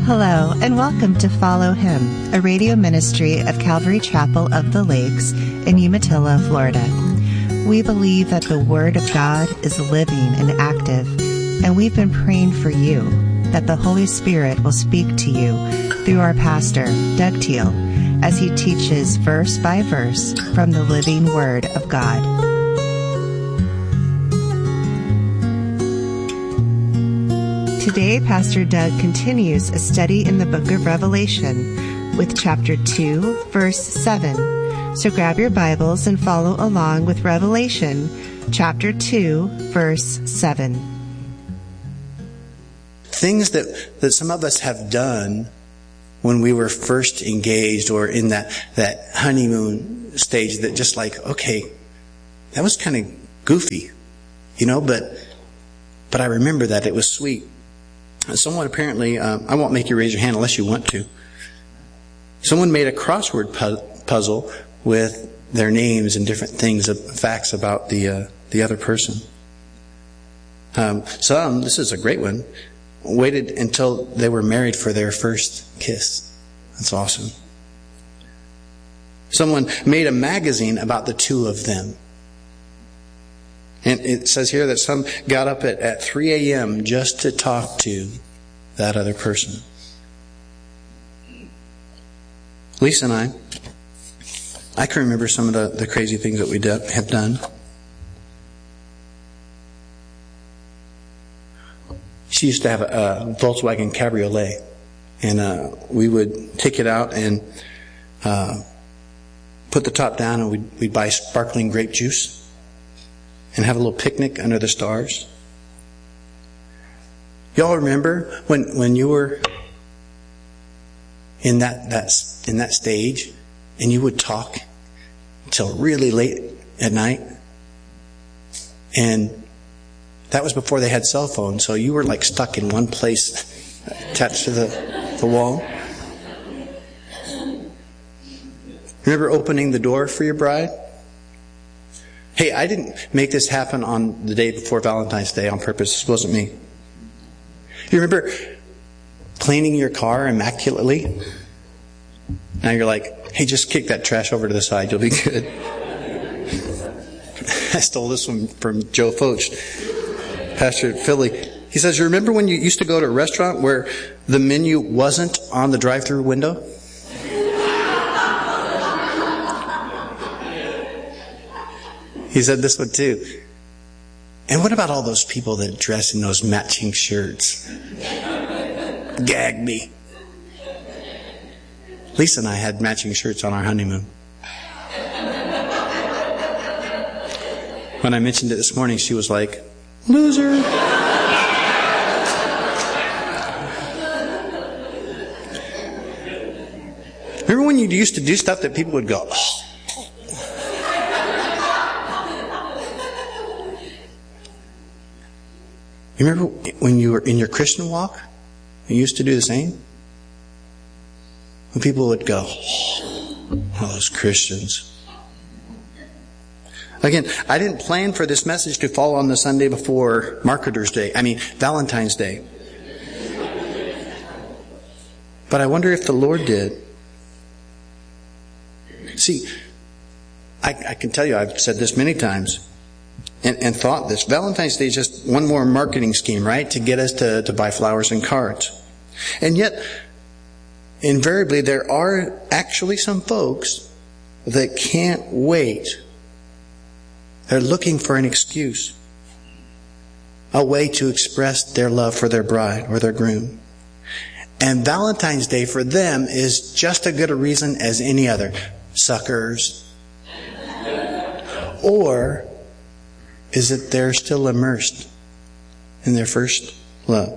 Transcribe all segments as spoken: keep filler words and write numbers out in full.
Hello, and welcome to Follow Him, a radio ministry of Calvary Chapel of the Lakes in Umatilla, Florida. We believe that the Word of God is living and active, and we've been praying for you that the Holy Spirit will speak to you through our pastor, Doug Teal, as he teaches verse by verse from the living Word of God. Today, Pastor Doug continues a study in the book of Revelation with chapter two, verse seven. So grab your Bibles and follow along with Revelation chapter two, verse seven. Things that, that some of us have done when we were first engaged or in that, that honeymoon stage that just like, okay, that was kind of goofy, you know, but but I remember that it was sweet. Someone apparently, um, I won't make you raise your hand unless you want to. Someone made a crossword pu- puzzle with their names and different things, facts about the uh, the other person. Um, some, this is a great one, waited until they were married for their first kiss. That's awesome. Someone made a magazine about the two of them. And it says here that some got up at, at three a.m. just to talk to that other person. Lisa and I, I can remember some of the, the crazy things that we do, have done. She used to have a, a Volkswagen Cabriolet. And uh, we would take it out and uh, put the top down, and we'd, we'd buy sparkling grape juice and have a little picnic under the stars. Y'all remember when, when you were in that, that in that stage and you would talk until really late at night? And that was before they had cell phones, so you were like stuck in one place attached to the, the wall. Remember opening the door for your bride? Hey, I didn't make this happen on the day before Valentine's Day on purpose. This wasn't me. You remember cleaning your car immaculately? Now you're like, hey, just kick that trash over to the side. You'll be good. I stole this one from Joe Foch, pastor at Philly. He says, you remember when you used to go to a restaurant where the menu wasn't on the drive-thru window? He said this one too. And what about all those people that dress in those matching shirts? Gag me. Lisa and I had matching shirts on our honeymoon. When I mentioned it this morning, she was like, loser. Remember when you used to do stuff that people would go, oh. You remember when you were in your Christian walk? You used to do the same? When people would go, oh, those Christians. Again, I didn't plan for this message to fall on the Sunday before Marketers' Day. I mean, Valentine's Day. But I wonder if the Lord did. See, I, I can tell you, I've said this many times. And, and thought this. Valentine's Day is just one more marketing scheme, right? To get us to, to buy flowers and cards. And yet, invariably, there are actually some folks that can't wait. They're looking for an excuse. A way to express their love for their bride or their groom. And Valentine's Day for them is just as good a reason as any other. Suckers. Or is that they're still immersed in their first love.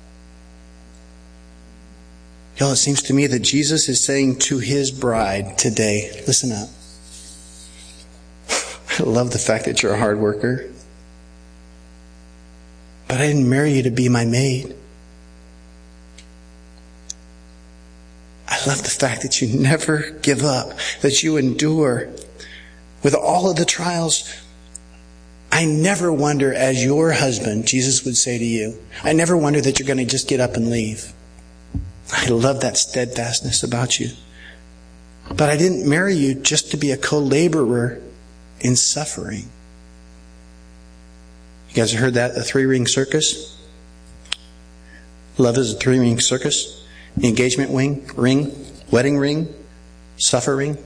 Y'all, it seems to me that Jesus is saying to His bride today, listen up. I love the fact that you're a hard worker. But I didn't marry you to be my maid. I love the fact that you never give up, that you endure with all of the trials. I never wonder, as your husband, Jesus would say to you, I never wonder that you're going to just get up and leave. I love that steadfastness about you. But I didn't marry you just to be a co-laborer in suffering. You guys have heard that? A three-ring circus? Love is a three-ring circus. Engagement ring, ring, wedding ring, suffering.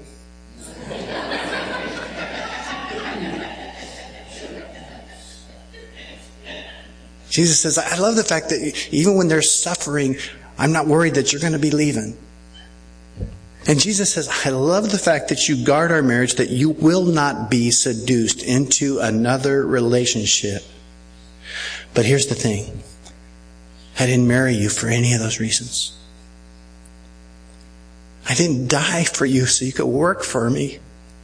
Jesus says, I love the fact that even when there's suffering, I'm not worried that you're going to be leaving. And Jesus says, I love the fact that you guard our marriage, that you will not be seduced into another relationship. But here's the thing. I didn't marry you for any of those reasons. I didn't die for you so you could work for me.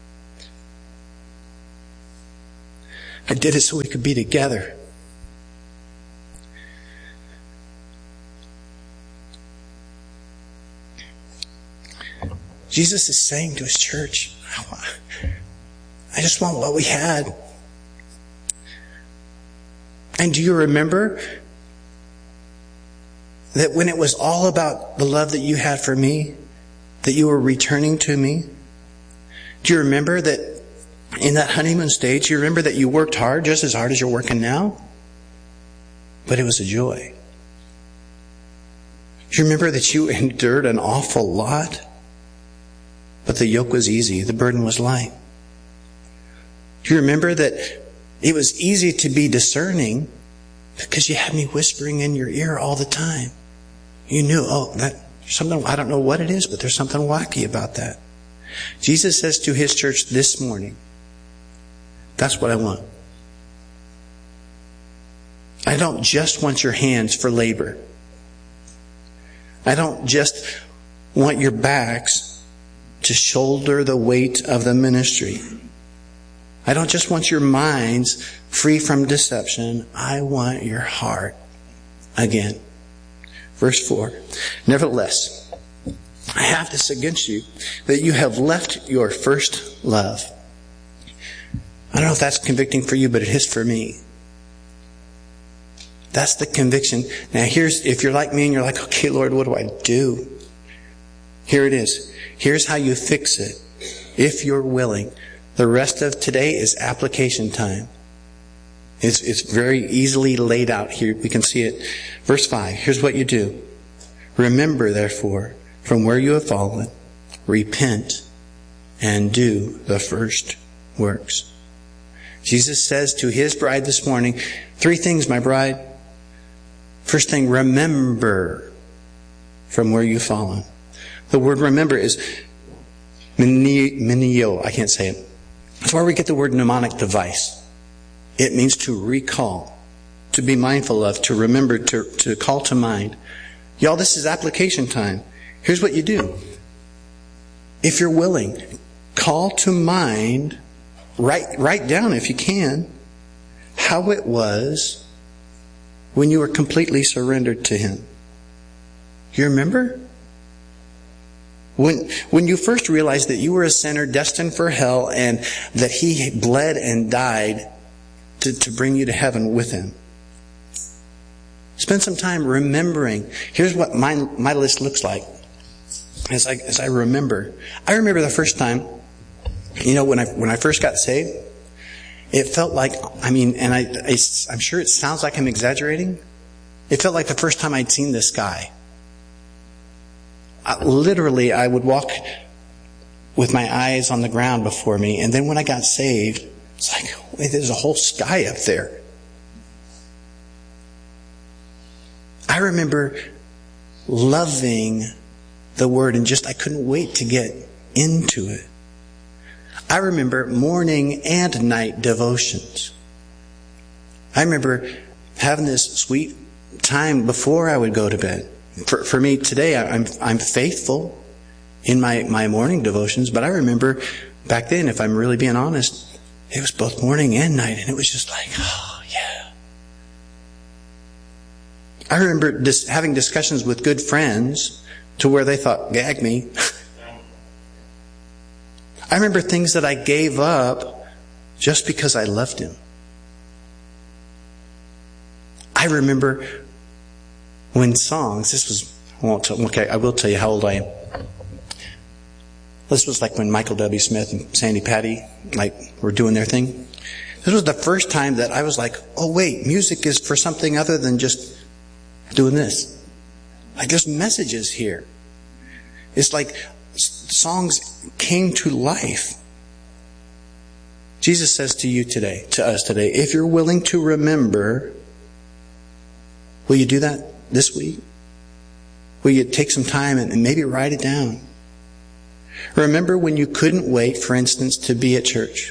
I did it so we could be together. Jesus is saying to his church, I just want what we had. And do you remember that when it was all about the love that you had for me, that you were returning to me? Do you remember that in that honeymoon stage, you remember that you worked hard, just as hard as you're working now? But it was a joy. Do you remember that you endured an awful lot? But the yoke was easy. The burden was light. Do you remember that it was easy to be discerning because you had me whispering in your ear all the time? You knew, oh, that something, I don't know what it is, but there's something wacky about that. Jesus says to his church this morning, that's what I want. I don't just want your hands for labor. I don't just want your backs to shoulder the weight of the ministry. I don't just want your minds free from deception. I want your heart again. Verse four. Nevertheless, I have this against you, that you have left your first love. I don't know if that's convicting for you, but it is for me. That's the conviction. Now here's, if you're like me and you're like, okay, Lord, what do I do? Here it is. Here's how you fix it. If you're willing. The rest of today is application time. It's, it's very easily laid out here. We can see it. Verse five. Here's what you do. Remember, therefore, from where you have fallen, repent and do the first works. Jesus says to his bride this morning, three things, my bride. First thing, remember from where you've fallen. The word remember is menio. I can't say it. That's where we get the word mnemonic device. It means to recall, to be mindful of, to remember, to, to call to mind. Y'all, this is application time. Here's what you do. If you're willing, call to mind, write, write down if you can, how it was when you were completely surrendered to him. You remember? When, when you first realized that you were a sinner destined for hell and that he bled and died to, to bring you to heaven with him. Spend some time remembering. Here's what my, my list looks like as I, as I remember. I remember the first time, you know, when I, when I first got saved, it felt like, I mean, and I, I, I'm sure it sounds like I'm exaggerating. It felt like the first time I'd seen this guy. I, literally, I would walk with my eyes on the ground before me. And then when I got saved, it's like, wait, there's a whole sky up there. I remember loving the Word and just, I couldn't wait to get into it. I remember morning and night devotions. I remember having this sweet time before I would go to bed. For, for me today, I'm, I'm faithful in my, my morning devotions, but I remember back then, if I'm really being honest, it was both morning and night, and it was just like, oh, yeah. I remember dis- having discussions with good friends to where they thought, gag me. I remember things that I gave up just because I loved him. I remember when songs, this was, I won't tell, okay, I will tell you how old I am. This was like when Michael W. Smith and Sandy Patty, like, were doing their thing. This was the first time that I was like, oh wait, music is for something other than just doing this. Like, there's messages here. It's like songs came to life. Jesus says to you today, to us today, if you're willing to remember, will you do that this week? Will you take some time and maybe write it down? Remember when you couldn't wait, for instance, to be at church?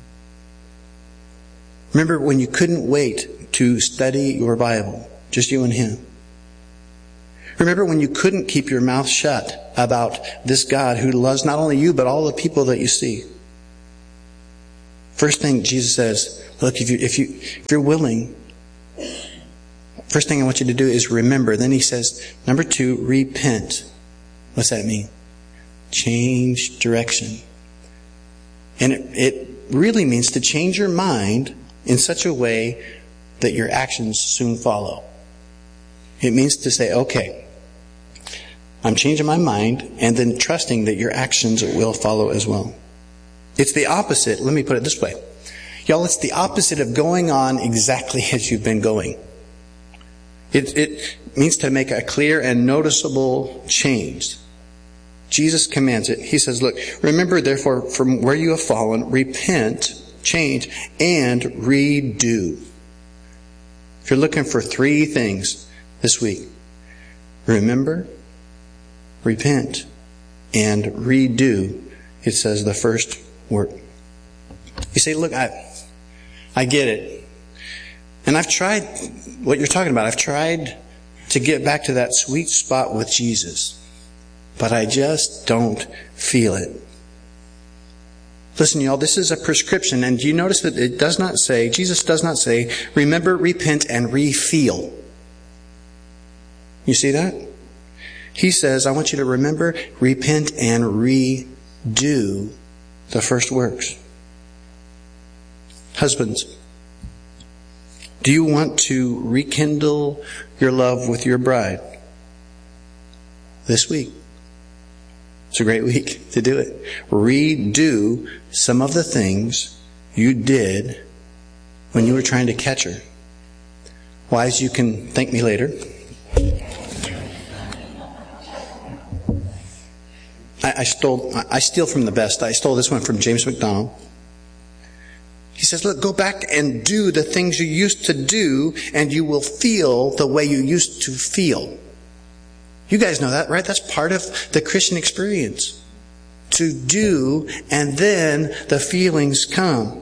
Remember when you couldn't wait to study your Bible, just you and Him? Remember when you couldn't keep your mouth shut about this God who loves not only you, but all the people that you see? First thing Jesus says, look, if you, if you, if you're willing, first thing I want you to do is remember. Then He says, number two, repent. What's that mean? Change direction. And it, it really means to change your mind in such a way that your actions soon follow. It means to say, okay, I'm changing my mind, and then trusting that your actions will follow as well. It's the opposite. Let me put it this way. Y'all, it's the opposite of going on exactly as you've been going. It, it means to make a clear and noticeable change. Jesus commands it. He says, look, remember therefore from where you have fallen, repent, change, and redo. If you're looking for three things this week, remember, repent, and redo. It says the first word. You say, look, I, I get it. And I've tried what you're talking about. I've tried to get back to that sweet spot with Jesus. But I just don't feel it. Listen, y'all, this is a prescription. And do you notice that it does not say, Jesus does not say, remember, repent, and re-feel. You see that? He says, I want you to remember, repent, and redo the first works. Husbands, do you want to rekindle your love with your bride this week? It's a great week to do it. Redo some of the things you did when you were trying to catch her. Wives, you can thank me later. I, I stole, I steal from the best. I stole this one from James McDonald. He says, look, go back and do the things you used to do, and you will feel the way you used to feel. You guys know that, right? That's part of the Christian experience. To do, and then the feelings come.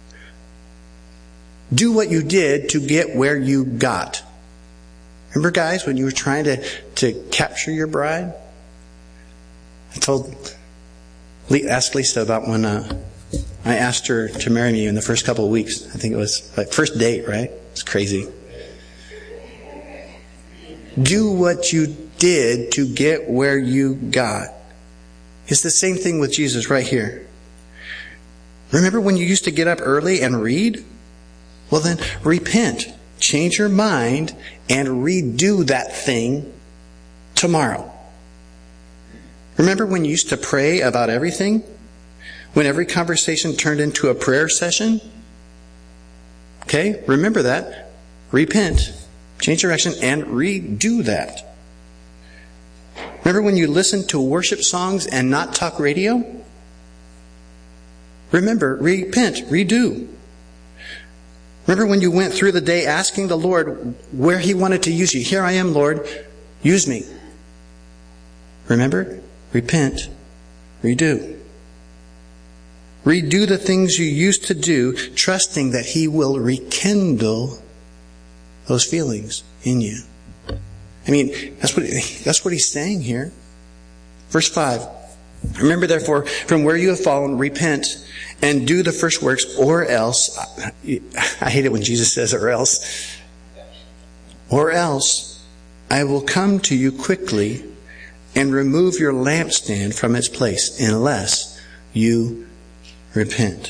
Do what you did to get where you got. Remember, guys, when you were trying to, to capture your bride? I told, asked Lisa about when uh, I asked her to marry me in the first couple of weeks. I think it was like first date, right? It's crazy. Do what you did to get where you got. It's the same thing with Jesus right here. Remember when you used to get up early and read? Well then, repent. Change your mind and redo that thing tomorrow. Remember when you used to pray about everything? When every conversation turned into a prayer session? Okay, remember that. Repent, change direction, and redo that. Remember when you listened to worship songs and not talk radio? Remember, repent, redo. Remember when you went through the day asking the Lord where He wanted to use you? Here I am, Lord, use me. Remember? Repent, redo. Redo the things you used to do, trusting that He will rekindle those feelings in you. I mean, that's what, that's what He's saying here. Verse five. Remember therefore, from where you have fallen, repent and do the first works, or else, I hate it when Jesus says or else, or else I will come to you quickly and remove your lampstand from its place, unless you repent.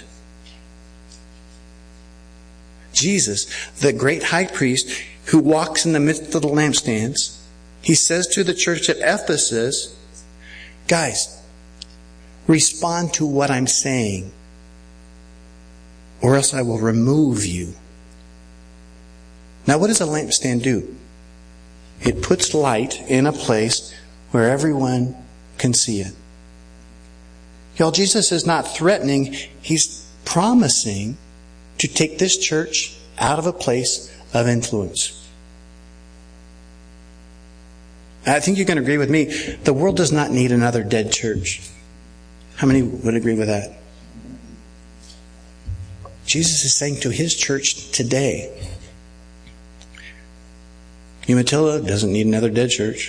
Jesus, the great high priest who walks in the midst of the lampstands, He says to the church at Ephesus, guys, respond to what I'm saying, or else I will remove you. Now, what does a lampstand do? It puts light in a place where everyone can see it. Y'all, Jesus is not threatening. He's promising to take this church out of a place of influence. I think you can agree with me. The world does not need another dead church. How many would agree with that? Jesus is saying to his church today, Umatilla doesn't need another dead church.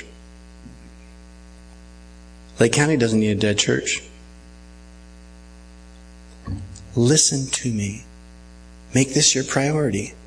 Lake County doesn't need a dead church. Listen to me. Make this your priority.